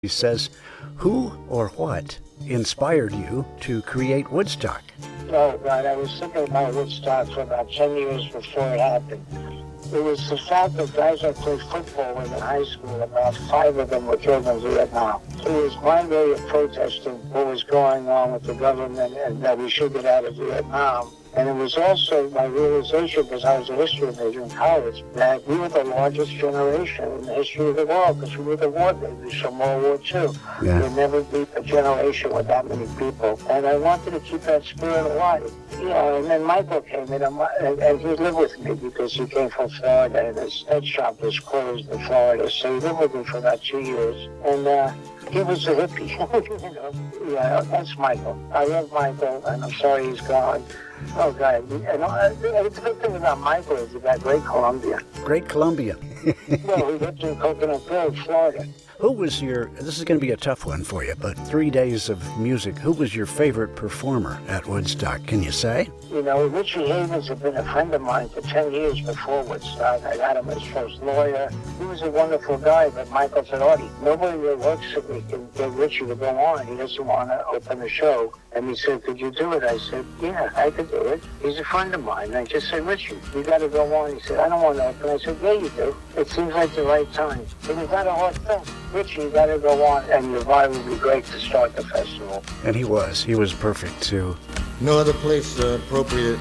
He says, who or what inspired you to create Woodstock? Oh, God, I was thinking about Woodstock for about 10 years before it happened. It was the fact that guys I played football with in high school, about 5 of them were killed in Vietnam. It was my way of protesting what was going on with the government and that we should get out of Vietnam. And it was also my realization, because I was a history major in college, that we were the largest generation in the history of the world, because we were the war babies from World War II. Yeah. There never be a generation with that many people. And I wanted to keep that spirit alive. You know, and then Michael came in, and he lived with me because he came from Florida, and his head shop was closed in Florida. So he lived with me for about 2 years. And he was a hippie. You know? Yeah, that's Michael. I love Michael, and I'm sorry he's gone. Oh, God. And the good thing about Michael is he got Great Columbia. Great Columbia. Well, he lived in Coconut Grove, Florida. Who was this is going to be a tough one for you, but 3 days of music, who was your favorite performer at Woodstock? Can you say? You know, Richie Havens had been a friend of mine for 10 years before Woodstock. I got him as first lawyer. He was a wonderful guy, but Michael said, Artie, nobody that works for me can get Richie to go on. He doesn't want to open the show. And he said, could you do it? I said, yeah, I could do it. He's a friend of mine. And I just said, Richie, you got to go on. He said, I don't want to open. I said, yeah, you do. It seems like the right time. It was not a hard thing. Richie, you got to go on, and your vibe would be great to start the festival. And he was perfect too. No other place appropriate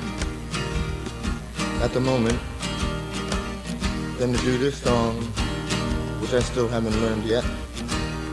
at the moment than to do this song, which I still haven't learned yet.